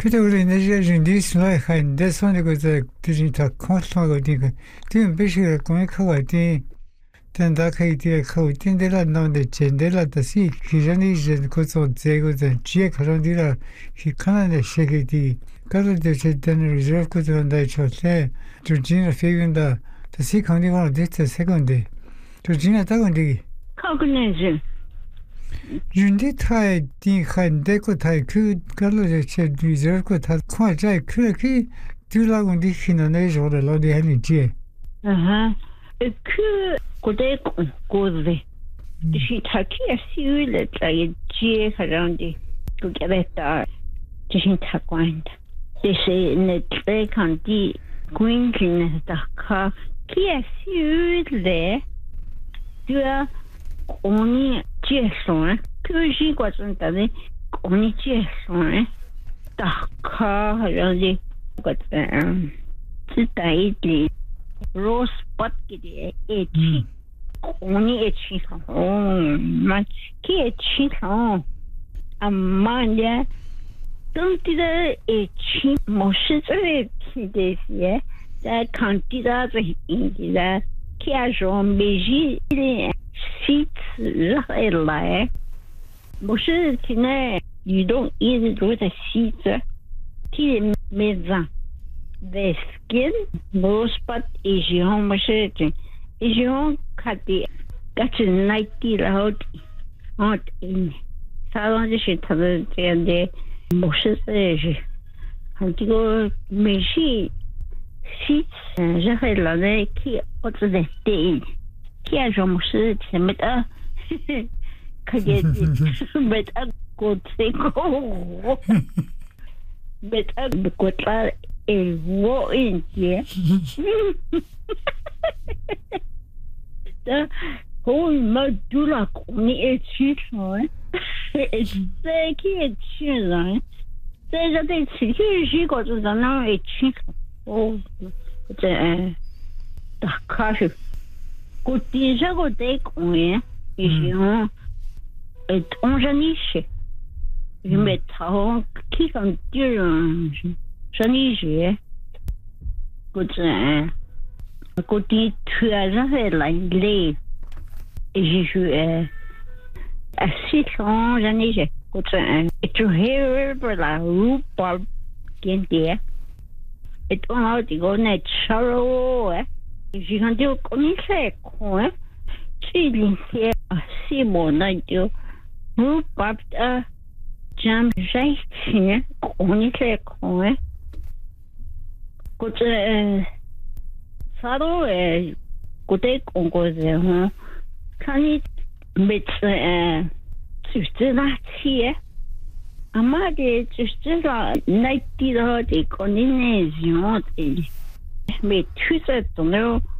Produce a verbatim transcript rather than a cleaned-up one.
그때 우리 내가 뉴스에 한 대선에 그저 디지털 콘서트가 되고 뒤에 비시가 공익하고 있지. 된다 카이티에 하고 된데라 나온데 젠데라 다시 기존이 이제 그것도 제거된 지에 그런 데라 이 카나다 시기디 가르데 제대로 리저브 그런다 쳤대. 조진의 페이인다 다시 강대가 됐어 세컨데. 조진의 다건데. 카그네지. 윤디 타이 딩한 데코 타이 그 가르데 제 리저브 다 과자 그렇게 둘라고 디히는 내조를 어디 하는지. 아하. 그 고대 고대 시 타키에 시위를 자기 지에 가라운데 그게 됐다 지신 타관다 대세 네트에 간디 구인진에다 카 키에 시위를 그 오니 지에서 그 과정다네 오니 지에서 다카 하는데 그때 지다이디 Rosebud kide echi oni echi oh man ki echi oh amanya tantida echi moshitse kide da kantida ze indida ki a jon beji sit la moshitine you don't eat with a seat ki mezan the skin rosebud is your machine is your kati gati ninety out out in salon de chitade de mochese antigo meshi si je fais la ne qui autre de té qui a je moche te meta kage meta côté ko meta côté et wo in here the whole modula ni et chifon et c'est qui est chifon c'est je te dis que j'ai quoi de non et chifon oh c'est d'accord côté je côté combien et je et on janiche je mets ça qui comme Dieu Shanishi, good, a good deed to a like leave. Is you a sit on Shanishi, good, it's to hear la root bulb get there. It on out to go net sorrow, if you can do only say, chilling here, a Simon, night you root bulb, a jam right here, only say, 그때 사도에 그때 온 거죠. 칸이 밑에 수스나치에 아마게 수스가 나이티도 되고 니네지요. 미 투세 동료